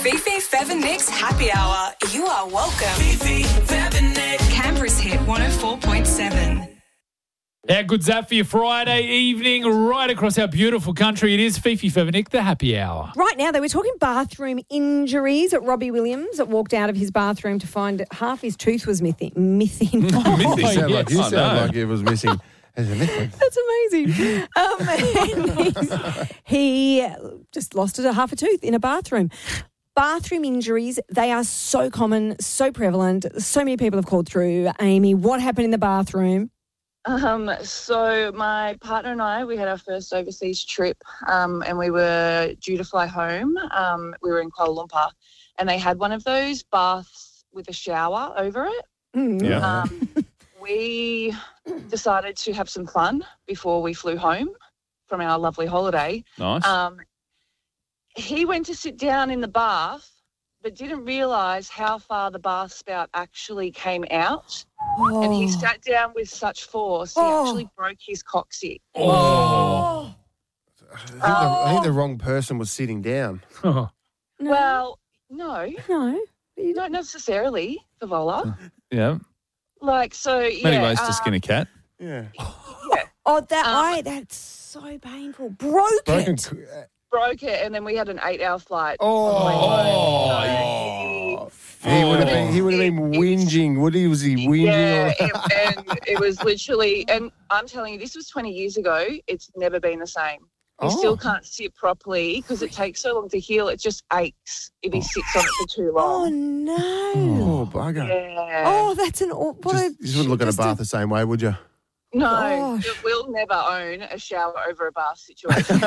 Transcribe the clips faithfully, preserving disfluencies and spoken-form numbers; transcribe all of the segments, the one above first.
Fifi, Fev and Nick's Happy Hour. You are welcome. Fifi, Fev and Nick. Canberra's Hit one oh four point seven. How good's that for your Friday evening right across our beautiful country? It is Fifi, Fev and Nick, the Happy Hour. Right now, they were talking bathroom injuries at Robbie Williams that walked out of his bathroom to find half his tooth was missing. Missing. You sound like, you Oh, sound no. like it was missing. As a myth. That's amazing. Um, and he just lost a half a tooth in a bathroom. Bathroom injuries, they are so common, so prevalent. So many people have called through. Amy, what happened in the bathroom? Um, so my partner and I, we had our first overseas trip um, and we were due to fly home. Um, we were in Kuala Lumpur and they had one of those baths with a shower over it. Mm. Yeah. Um, we decided to have some fun before we flew home from our lovely holiday. Nice. Um, he went to sit down in the bath but didn't realise how far the bath spout actually came out. Oh. And he sat down with such force, he Oh. actually broke his coccyx. Oh. I think, the, I think the wrong person was sitting down. Oh. No. Well, no, no. You not necessarily, Favola. Yeah. Like, so, yeah. Many ways to um, skin a cat. Yeah. Oh, that Um, I, that's so painful. Broke Broken. it. c- uh, broke it, and then we had an eight-hour flight. Oh. Oh. He would have been. He would have been whinging. Would he? Was he whinging? Yeah, or- it, and it was literally, and I'm telling you, this was twenty years ago. It's never been the same. He Oh. still can't sit properly because it takes so long to heal. It just aches if he sits on it for too Oh, long. no. Oh, bugger. Yeah. Oh, that's an... aw- What Just, a, you just wouldn't look at a just bath the same way, would you? no, gosh. we'll never own a shower over a bath situation.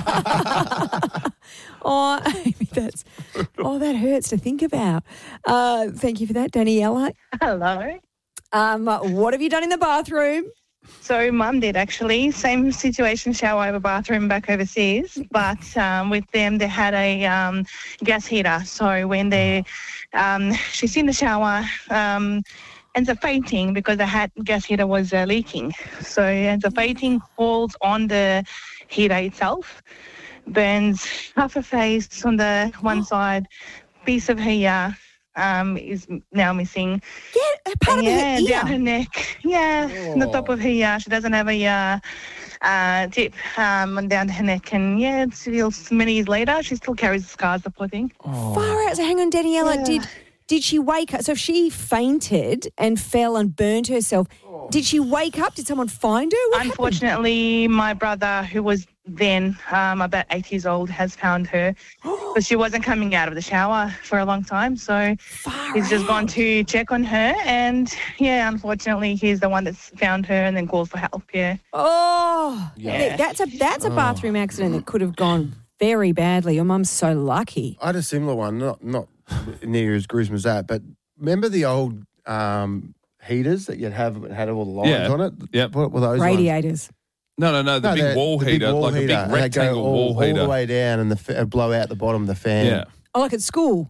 Oh, Amy, that's... Oh, that hurts to think about. Uh, thank you for that, Daniela. Hello. Um, what have you done in the bathroom? So Mum did actually. Same situation, shower over bathroom back overseas. But um, with them, they had a um, gas heater. So when they, um, she's in the shower, um, ends up fainting because the hat, gas heater was uh, leaking. So ends up fainting, falls on the heater itself, burns half her face on the one side, piece of her ear um, is now missing. Yeah, part of yeah, her ear. down her neck. Yeah, on the top of her ear. She doesn't have a uh, uh, tip um, and down her neck. And yeah, it's still many years later, she still carries the scars, the poor thing. Far out. So hang on, Daniela. Yeah. Did did she wake up? So if she fainted and fell and burnt herself, did she wake up? Did someone find her? What happened? Unfortunately, my brother, who was then um, about eight years old, has found her. But she wasn't coming out of the shower for a long time. So Far he's just out. gone to check on her. And yeah, unfortunately, he's the one that's found her and then calls for help. Yeah. Oh, Yeah. that's a that's a bathroom accident that could have gone very badly. Your mum's so lucky. I had a similar one, not not near as gruesome as that, but remember the old um, heaters that you'd have that had all the lines Yeah. on it? Yep. What were those ones? Radiators. No, no, no. The No, big they're- wall the big heater, wall like heater, a and big they go rectangle all, wall heater. all the way down, and the f- blow out the bottom of the fan. Yeah. Oh, like at school.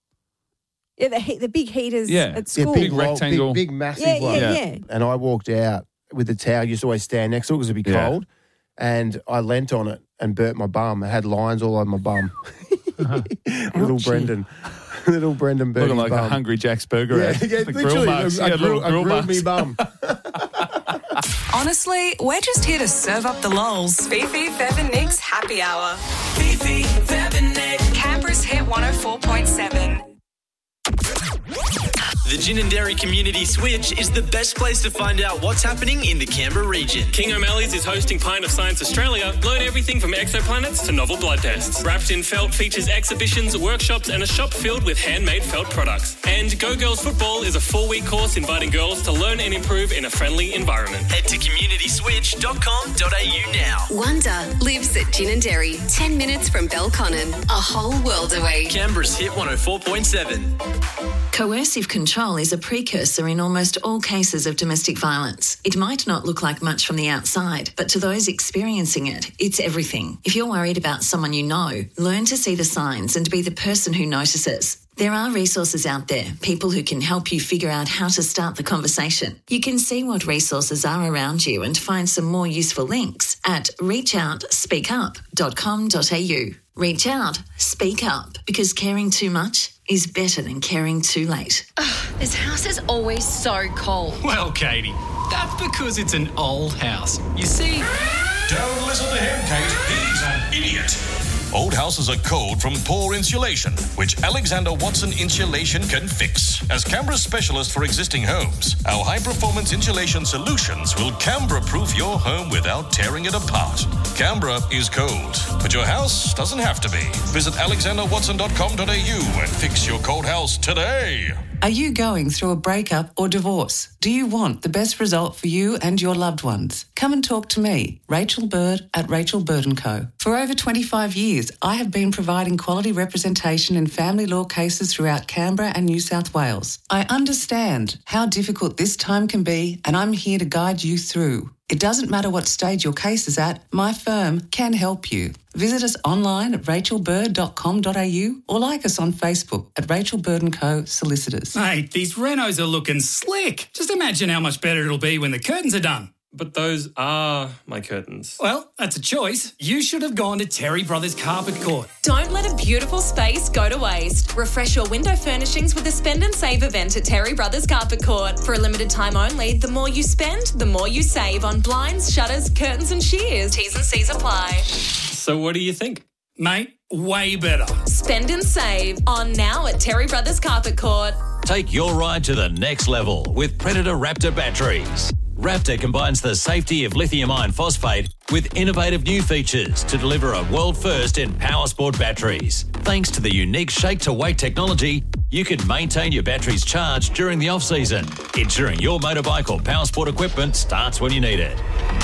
Yeah, the he- the big heaters Yeah. at Yeah, school. big, Big roll- rectangle. big, big massive yeah, one. yeah, Yeah. yeah. And I walked out with the towel. Used to always stand next to it because it'd be Yeah. cold. And I leant on it and burnt my bum. It had lines all over my bum. Little Ouchie. Brendan. Little Brendan burnt Looking his like bum. a Hungry Jack's burger. Yeah, ad. yeah, the grill literally. marks. I, Yeah, grew, little I grill grilled me marks. bum. Honestly, we're just here to serve up the lols. Fifi, Fev and Nick's Happy Hour. Fifi, Fev and Nick. Canberra's Hit one oh four point seven. The Gin and Dairy Community Switch is the best place to find out what's happening in the Canberra region. King O'Malley's is hosting Pint of Science Australia. Learn everything from exoplanets to novel blood tests. Wrapped in Felt features exhibitions, workshops and a shop filled with handmade felt products. And Go Girls Football is a four-week course inviting girls to learn and improve in a friendly environment. Head to community switch dot com dot a u now. Wonder lives at Gin and Dairy, ten minutes from Belconnen, a whole world away. Canberra's Hit one oh four point seven. Coercive control is a precursor in almost all cases of domestic violence. It might not look like much from the outside, but to those experiencing it, it's everything. If you're worried about someone you know, learn to see the signs and be the person who notices. There are resources out there, people who can help you figure out how to start the conversation. You can see what resources are around you and find some more useful links at reach out speak up dot com dot a u. Reach out, speak up, because caring too much is better than caring too late. This house is always so cold. Well, Katie, that's because it's an old house. You see... Don't listen to him, Kate. He's an idiot. Old houses are cold from poor insulation, which Alexander Watson Insulation can fix. As Canberra's specialist for existing homes, our high-performance insulation solutions will Canberra-proof your home without tearing it apart. Canberra is cold, but your house doesn't have to be. Visit alexander watson dot com dot a u and fix your cold house today. Are you going through a breakup or divorce? Do you want the best result for you and your loved ones? Come and talk to me, Rachel Bird at Rachel Bird and Co. For over twenty-five years, I have been providing quality representation in family law cases throughout Canberra and New South Wales. I understand how difficult this time can be, and I'm here to guide you through. It doesn't matter what stage your case is at, my firm can help you. Visit us online at rachel bird dot com dot a u or like us on Facebook at Rachel Bird and Co. Solicitors. Mate, these renos are looking slick. Just imagine how much better it'll be when the curtains are done. But those are my curtains. Well, that's a choice. You should have gone to Terry Brothers Carpet Court. Don't let a beautiful space go to waste. Refresh your window furnishings with a spend and save event at Terry Brothers Carpet Court. For a limited time only, the more you spend, the more you save on blinds, shutters, curtains and shears. T's and C's apply. So what do you think? Mate, way better. Spend and save on now at Terry Brothers Carpet Court. Take your ride to the next level with Predator Raptor batteries. Raptor combines the safety of lithium iron phosphate with innovative new features to deliver a world first in power sport batteries. Thanks to the unique shake-to-weight technology, you can maintain your batteries charged during the off-season, ensuring your motorbike or power sport equipment starts when you need it.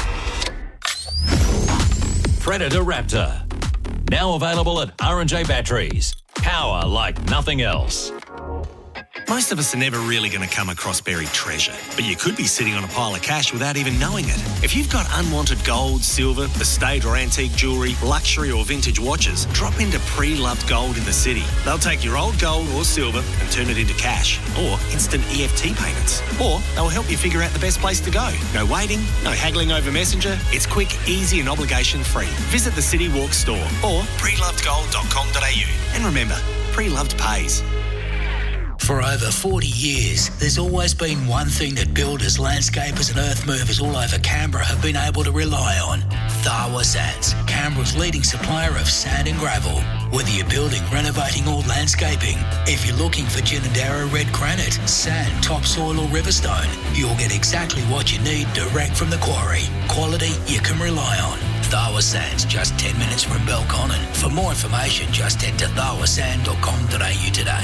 Predator Raptor. Now available at R and J Batteries. Power like nothing else. Most of us are never really going to come across buried treasure, but you could be sitting on a pile of cash without even knowing it. If you've got unwanted gold, silver, estate or antique jewellery, luxury or vintage watches, drop into Pre-Loved Gold in the city. They'll take your old gold or silver and turn it into cash or instant E F T payments. Or they'll help you figure out the best place to go. No waiting, no haggling over Messenger. It's quick, easy and obligation-free. Visit the City Walk store or pre loved gold dot com dot a u. And remember, Pre-Loved pays. For over forty years, there's always been one thing that builders, landscapers and earth movers all over Canberra have been able to rely on. Tharwa Sands, Canberra's leading supplier of sand and gravel. Whether you're building, renovating or landscaping, if you're looking for Ginninderra red granite, sand, topsoil or riverstone, you'll get exactly what you need direct from the quarry. Quality you can rely on. Tharwa Sands, just ten minutes from Belconnen. For more information, just head to tharwa sand dot com dot a u today.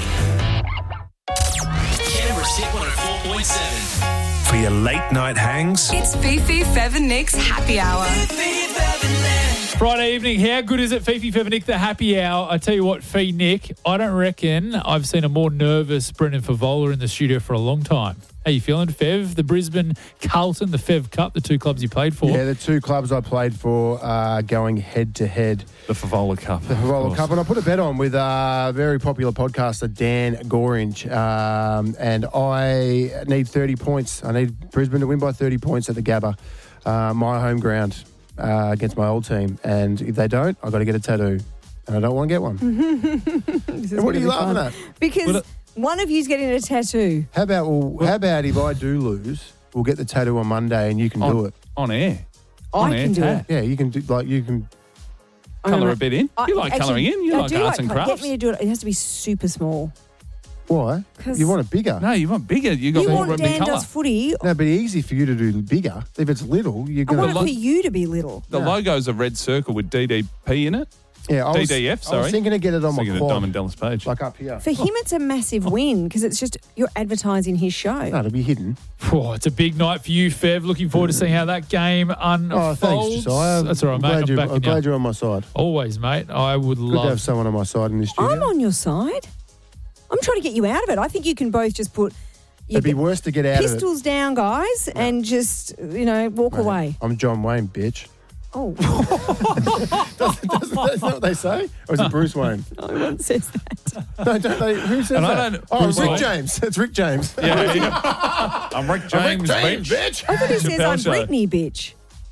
Canberra's Hit one oh four point seven. For your late night hangs, It's Fifi, Fev and Nick's Happy Hour. Friday evening, how good is it, Fifi, Fev and Nick, the happy hour? I tell you what, Fee, Nick, I don't reckon I've seen a more nervous Brendan Favola in the studio for a long time. How you feeling, Fev? The Brisbane Carlton, the Fev Cup, the two clubs you played for. Yeah, the two clubs I played for are going head-to-head. The Favola Cup. The Favola Cup. And I put a bet on with a very popular podcaster, Dan Goringe. Um, and I need thirty points. I need Brisbane to win by thirty points at the Gabba, uh, my home ground, uh, against my old team. And if they don't, I've got to get a tattoo. And I don't want to get one. And what are you laughing fun. at? Because Well, one of you's getting a tattoo. How about well, how about if I do lose, we'll get the tattoo on Monday and you can On- do it on air. I On can air do tat. it. Yeah, you can do like you can Colour a bit in. I- You like actually, colouring in. You I like do arts and colour. crafts. Get me to do it. It has to be super small. why? 'Cause- You want it bigger? No, you want bigger. You got You more want of a big Dan colour. does footy. No, but easy for you to do bigger. If it's little, you're I gonna. want it for you to be little. The logo's a red circle with D D P in it. Yeah, I was, D D F, I sorry. was thinking to get it on my Thinking of quad, Diamond Dallas Page. like up here. For him, it's a massive win because it's just you're advertising his show. No, it'll be hidden. Oh, it's a big night for you, Fev. Looking forward to seeing how that game unfolds. Oh, thanks, Josiah. That's all right, I'm mate. glad, I'm you, backing I'm glad you. you're on my side. Always, mate. I would Good to love have someone on my side in this studio. I'm on your side. I'm trying to get you out of it. I think you can both just put your It'd be worse to get out of it. pistols down, guys, and just you know walk Mate, away. I'm John Wayne, bitch. Oh, doesn't, doesn't, that's not what they say? Or is it Bruce Wayne? no one says that. No, don't they? Who says And I that? don't- oh, Bruce Rick Wayne. James. It's Rick James. Yeah, yeah. I'm Rick I'm James, Rick James, bitch. bitch. I thought he says Chappelle I'm show. Britney, bitch.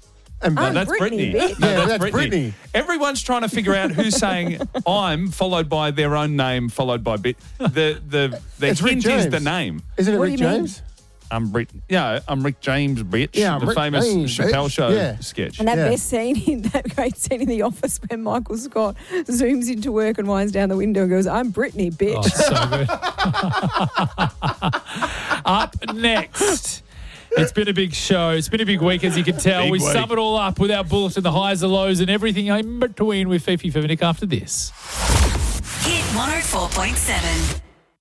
And No, I'm that's Britney, Britney. bitch. No, Yeah, that's, that's Britney. Britney. Everyone's trying to figure out who's saying I'm followed by their own name followed by bit. The the the It's Rick hint is James. the name. Isn't it What Rick do you mean? James? I'm Brit. Yeah, I'm Rick James, bitch. Yeah, I'm the Rick famous James, Chappelle bitch. Show Yeah. sketch. And that Yeah. best scene, in that great scene in The Office when Michael Scott zooms into work and winds down the window and goes, I'm Britney, bitch. Oh, so good. Up next. It's been a big show. It's been a big week, as you can tell. Big we week. sum it all up with our bulletin, the highs, the lows, and everything in between with Fifi Fevenick after this. Hit one oh four point seven.